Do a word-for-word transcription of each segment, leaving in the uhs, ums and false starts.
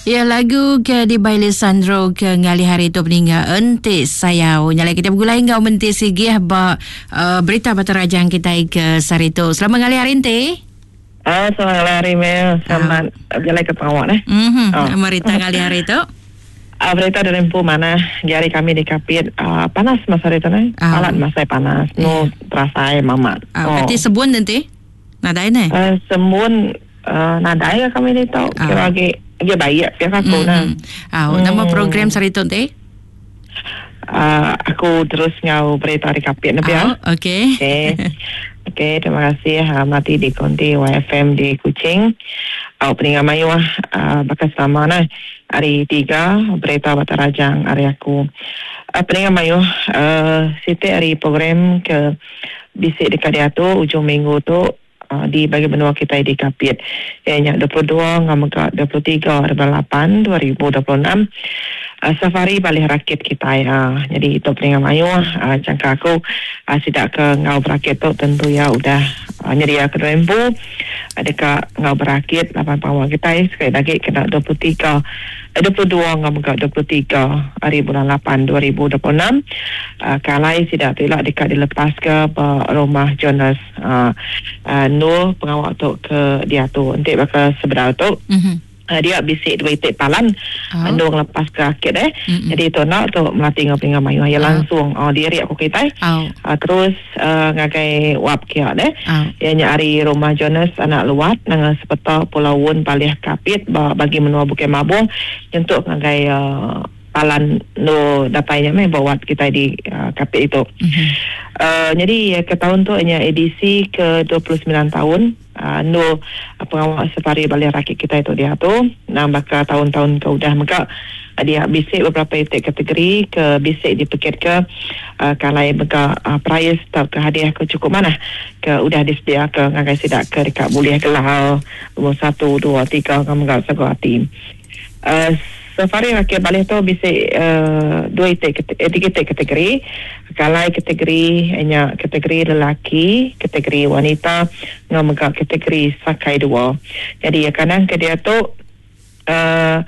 Ya, lagu ke di Baile Sandro ke ngali hari tu peninggal ente sayau. Nyala kita bergulai ngau mente sigih ba uh, berita batarajang kita ke sarito. Selamat ngali hari ente. Ah, selamat hari Mel. Selamat uh. jalan ke pawak eh. Mhm. Oh. Berita ngali hari tu. Ah, berita dari Empu mana jari kami di Kapit uh, panas masa itu nih. Oh. Alat masa panas. No terasa mamat. Oh, oh. Berarti sebun nanti. Nadai ne? Uh, sembun uh, nadai kami ni tau. Oh. Kira lagi dia baik pihak aku mm-hmm. nah. Ah, oh, nama program sarito teh? Uh, aku terus ngau berita di Kapit nabi ah. Oh, okey. Okey. Okey, terima kasih uh, mati di Konti Y F M di Kuching. Au peningat mayu uh, bakas sama nah. Hari tiga berita batarajang hari aku. Uh, peningat mayu uh, siti hari program ke bisik dekat dia tu ujung minggu tu Uh, di bagi benua kita di Kapit ianya dua puluh dua ngam dua puluh tiga lapan dua ribu dua puluh enam uh, safari balik rakit kita ya. Jadi itu peringatan mayu uh, jangka aku uh, sidak ke ngau berakit tu tentu ya udah uh, nyedia ke rembu uh, dekat ngau berakit lapan pawang kita sekali lagi kena dua puluh tiga dua puluh dua ngam dua puluh tiga hari bulan lapan dua ribu dua puluh enam uh, kalai sidak tilak dekat dilepas ke rumah Jonas uh, uh, Nur pengawal tu ke dia tu nanti bakal sebenar tu mm-hmm. uh, dia bisik dua itik palan oh. Nur lepas ke rakit eh mm-hmm. jadi tu nak tu melatih ngau pinggang mayu ya oh. langsung oh, dia riak aku kita oh. uh, terus uh, ngagai wap kia deh oh. ianya hari rumah Jonas anak luat nang sepeta Pulau Wun Palih Kapit bagi menua Bukit Mabung untuk ngagai uh, palan no datanya meh bawa kita di uh, Kapit itu. Mm-hmm. Uh, jadi ya, ke tahun tu hanya edisi ke dua puluh sembilan tahun uh, no uh, pengawal safari balik rakit kita itu dia tu. Nah bakal tahun-tahun ke udah maka uh, dia bisik beberapa itik kategori ke bisik dipikir ke uh, kalai maka uh, prize atau ke hadiah ke cukup mana ke udah disediakan ke ngagai sidak ke dekat boleh kelah umur satu dua tiga ngagai segala tim. Uh, Safari rakyat balik tu bisa uh, dua itik, eh, tiga itik kategori. Kalai kategori hanya kategori lelaki, kategori wanita, dengan kategori sakai dua. Jadi ya kanan ke dia tu uh,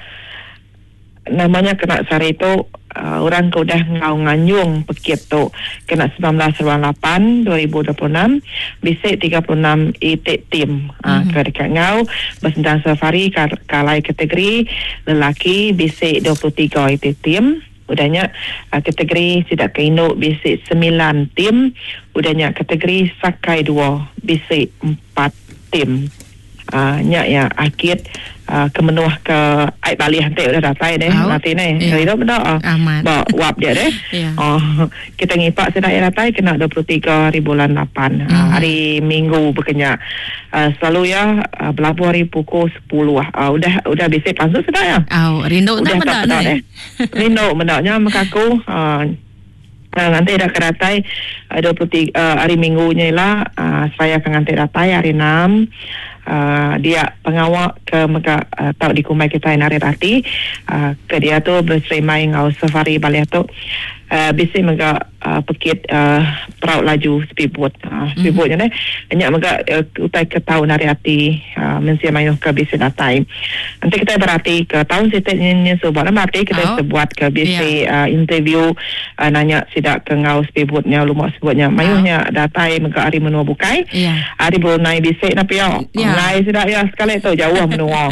namanya kena sari tu uh, orang ke udah ngau nganyung pekit tu kena sembilan belas lapan dua ribu dua puluh enam bisa tiga puluh enam itik tim uh, mm-hmm. ke dekat ngau bersendang safari kalai kategori lelaki bisa dua puluh tiga itik tim udahnya uh, kategori sidak ke induk bisa sembilan tim udahnya kategori sakai dua bisa empat tim uh, nyak ya akhir Uh, kemenuh ke air balik hantik udah datai deh oh. Nanti ni yeah. Itu benar uh, aman bawa wap dia deh yeah. uh, kita ngipak sedang air datai kena dua puluh tiga hari bulan lapan mm. uh, hari minggu berkenyak uh, selalu ya uh, berlabuh hari pukul sepuluh uh, udah udah bisik pansut sedang ya oh, rindu udah tak benar deh rindu benarnya makaku uh, Uh, nanti dah ke datai uh, dua puluh tiga uh, hari minggunya lah uh, saya akan nanti datai hari enam uh, dia pengawal ke mega uh, tahu di kumai kita yang hari rati uh, ke dia tu berserimai ngau safari balik tu uh, bisa mega uh, pekit uh, peraut laju speedboat uh, speedboatnya mm-hmm. ni banyak mega uh, utai ke tahun hari rati uh, mensia mayuh ke bisa datai nanti kita berarti ke tahun sitetnya sebuah berarti kita oh. sebuat ke bisa yeah. uh, interview uh, nanya sidak ke ngau speedboatnya lumak sebutnya mayuhnya oh. datai mega hari menua bukai yeah. hari Brunei bisik napi ya yeah. ngai sidak ya sekali tu jauh menua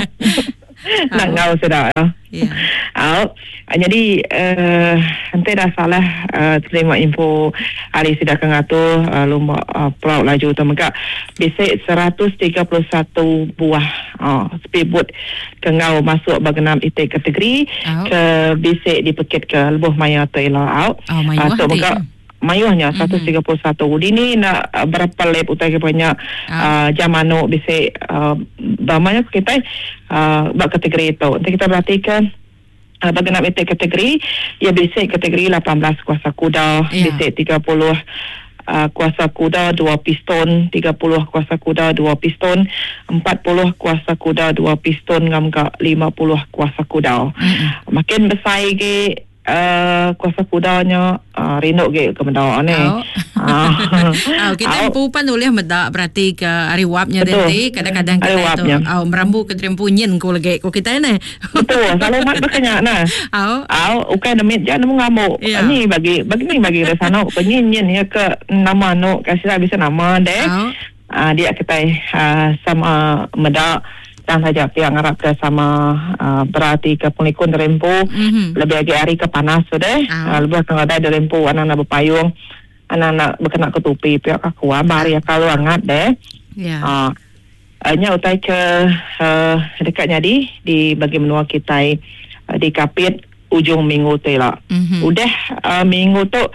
nak ngau sidak ya yeah. oh. jadi uh, nanti dah salah uh, terima info hari sidak ke ngatu uh, lumak uh, peraut laju tu mega bisik seratus tiga puluh satu buah uh, speedboat ke ngau masuk bagenam itik kategori oh. ke bisik dipekit ke lebuh maya tu ilah out oh, mayuh uh, so mega mayuhnya mm-hmm. seratus tiga puluh satu di ni nak uh, berapa lep utai ke banyak oh. uh, jamano bisa uh, bamanya kita uh, bak kategori itu nanti kita perhatikan uh, bagenam itik kategori ya bisa kategori lapan belas kuasa kuda yeah. bisa tiga puluh Uh, kuasa kuda dua piston, tiga puluh kuasa kuda dua piston, empat puluh kuasa kuda dua piston, ngam ke lima puluh kuasa kuda. Mm-hmm. Makin besar lagi uh, kuasa kudanya uh, rinuk ke ke benda ni. Oh. Ah. Oh, kita Au. empu boleh medak berarti ke hari wapnya Betul. nanti kadang-kadang Hari kita tu wapnya. oh merambu ke trempu nyen ko lagi ko kita ni. Betul, selalu mat berkenyak nah. Oh. Au, ukai demit jangan nemu ngamuk. Ya. Ni bagi bagi ni bagi resano penyenyen ya ke nama no kasih lah bisa nama deh. Oh. Uh, dia kita uh, sama medak dan saja pihak ngarap ke sama uh, berarti ke pelikun derempu Mhm. lebih lagi hari ke panas sudah Oh. uh, lebih akan ada derempu anak-anak berpayung anak-anak berkena ketupi pihak aku bari kalau hangat deh. Ya. Uh, hanya utai ke uh, dekatnya di di bagi menua kita uh, di Kapit ujung minggu tu lah. Mhm. Udah uh, minggu tu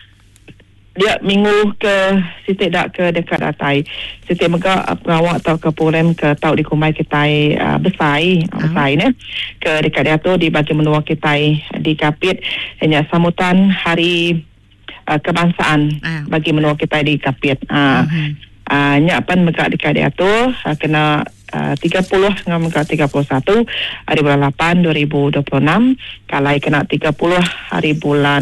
dia minggu ke sitik dak ke dekat datai sitik mega uh, pengawak atau ke program ke tau di kumai kita uh, besai Oh. besai ni ke dekat dia tu di bagi menua kita di Kapit hanya sambutan hari uh, kebangsaan Oh. bagi menua kita di Kapit. Ah. Mhm. Uh, nyak pan mega dekat dia tu uh, kena uh, tiga puluh dengan mega tiga puluh satu hari bulan lapan dua ribu dua puluh enam kalai kena tiga puluh hari bulan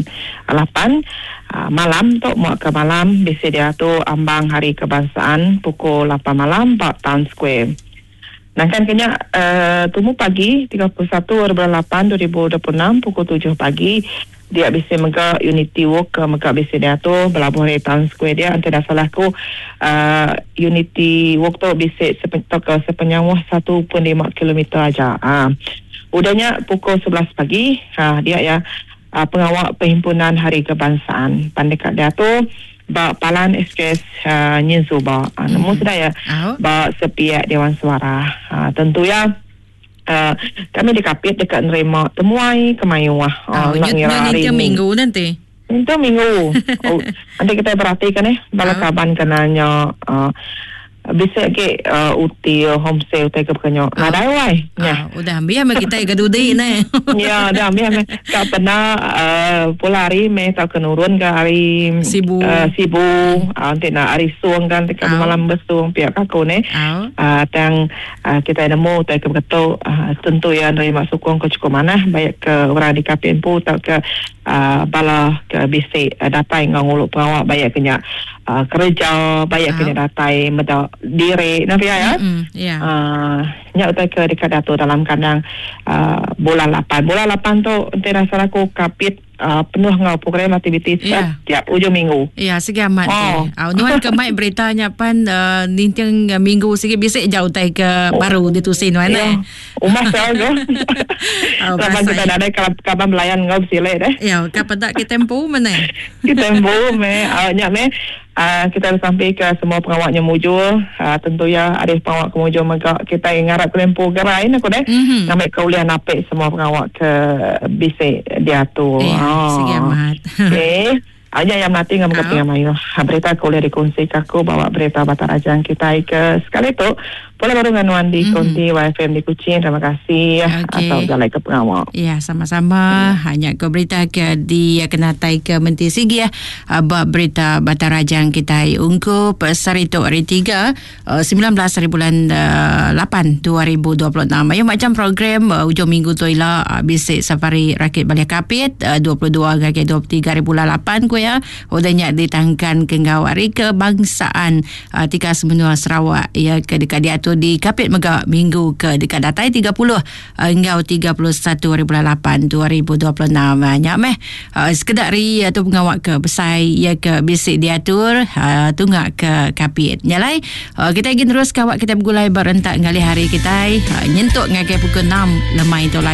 lapan uh, malam tu mau ke malam bisa dia tu ambang hari kebangsaan pukul lapan malam empat Town Square. Nah kan kena uh, tunggu pagi tiga puluh satu hari bulan lapan dua ribu dua puluh enam pukul tujuh pagi dia bisa mega Unity Walk ke mega bisa dia tu berlabuh di Town Square dia antara salahku uh, Unity Walk tu bisa sepentok ke sepanjang satu koma lima kilometer aja. Ah, udahnya pukul sebelas pagi. Ah, dia ya uh, pengawal perhimpunan Hari Kebangsaan pandekat dia tu ba palan ekspres uh, nyensu ba. Ah, namun sudah ya Oh. ba sepiak Dewan Suara. Ah, tentu ya Uh, kami di Kapit dekat nerima temuai kemayuah Oh, uh, nyut nanti minggu nanti. itu minggu. Oh, nanti kita perhatikan eh bala Oh. kaban kenanya uh, bisa ke uh, uti uh, homestay utai ke kenyo. Oh. Nadai wai. Ya. Oh, udah ambil sama kita gadudi ni. Ya, dah ambil me ka pernah uh, pulari me tau kenurun ke hari Sibu. uh, sibu uh, nanti nak hari suang kan dekat Oh. malam bersuang pihak aku ni. Oh. Uh, tang uh, kita nemu utai ke betul uh, tentu ya nerima sukong ke cukup mana baik ke orang di Kapin pu atau ke uh, bala ke bisik uh, datai nguluk pengawak baik kenya uh, kerja baik Oh. kenya datai meda diri nabi ya. Mm-mm. Ya. Uh, nyak utai ke dekat datu dalam kandang uh, bulan lapan. Bulan lapan tu antara aku Kapit uh, penuh ngau program aktiviti Ya. setiap ujung minggu. Ya, segamat. Oh. Oh, nuan ke mai beritanya pan uh, nintang uh, minggu sikit bisa jauh tai ke baru ditusin wan Ya. eh. Umah saya tu. Oh, Kapan bahasa kita ya. ada kapan melayan ngau silek deh. Ya, kapan tak kita tempo mana? Kita embu me awaknya me uh, kita sampai ke semua pengawaknya mujur uh, tentu ya ada pengawak kemujur maka kita ngarap kelempu gerai nak deh Mhm. ngambil kaulian napik semua pengawak ke bisik dia tu. Ya, segamat. Okey. Aja yang mati ngam Oh. ketinggalan mayu. Berita kuliah dikongsi aku bawa berita Batarajang kita ke sekali tu. Boleh baru nganuan di Mhm. konti Y F M di Kuching. Terima kasih Okey. atau jalan ke pengawal. Ya, sama-sama. Hanya ke berita ke di kenatai ke Menti Sigi ya. Bab berita Batarajang kita ungkup Sarito hari tiga, sembilan belas hari bulan uh, lapan dua ribu dua puluh enam. Yang macam program uh, ujung minggu tu ialah uh, bisik safari rakit balik Kapit uh, dua puluh dua hingga dua puluh tiga hari bulan lapan ku ya. Udahnya ditangkan ke ngau hari kebangsaan uh, tika semenua Sarawak ya ke dekat dia tu di Kapit mega minggu ke dekat datai tiga puluh uh, hingga tiga puluh satu hari bulan lapan dua ribu dua puluh enam. Banyak meh uh, sekedar ri atau pengawak ke besai ya ke bisik diatur uh, tunggak ke Kapit. Nyalai uh, kita ingin terus kawak kita bergulai berentak ngali hari kita uh, nyentuk ngakai pukul enam lemai tu